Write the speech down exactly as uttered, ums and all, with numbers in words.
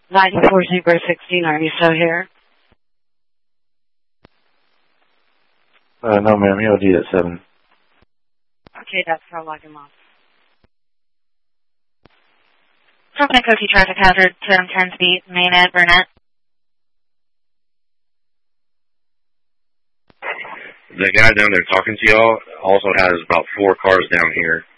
ninety-four Zebra sixteen, are you still here? Uh, no, ma'am. E O D at seven. Okay, that's how I lock him off. Company Cokie traffic hazard, ten ten speed, main at Burnett. The guy down there talking to y'all also has about four cars down here.